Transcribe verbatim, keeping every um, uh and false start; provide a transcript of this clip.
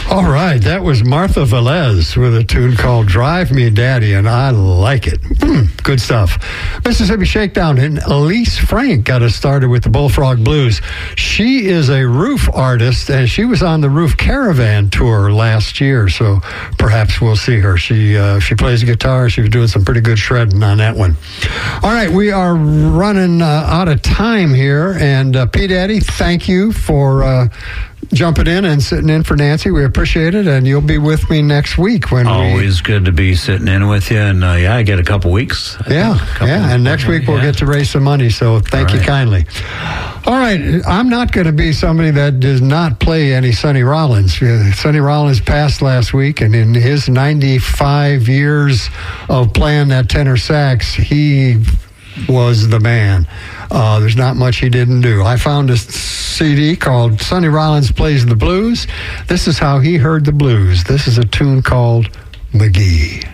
All right, that was Martha Velez with a tune called Drive Me Daddy, and I like it. Mm, good stuff. Mississippi Shakedown, and Elise Frank got us started with the Bullfrog Blues. She is a roof artist, and she was on the Roof Caravan tour last year, so perhaps we'll see her. She uh, she plays guitar. She was doing some pretty good shredding on that one. All right, we are running uh, out of time here, and uh, P. Daddy, thank you for uh, jumping in and sitting in for Nancy. We appreciate it, and you'll be with me next week. When Always we... good to be sitting in with you, and uh, yeah, I get a couple weeks. I yeah, couple yeah, and next week we'll yeah. get to raise some money, so thank All you right. kindly. All right, I'm not going to be somebody that does not play any Sonny Rollins. Uh, Sonny Rollins passed last week, and in his ninety-five years of playing that tenor sax, he was the man. Uh, there's not much he didn't do. I found a C D called Sonny Rollins Plays the Blues. This is how he heard the blues. This is a tune called McGee.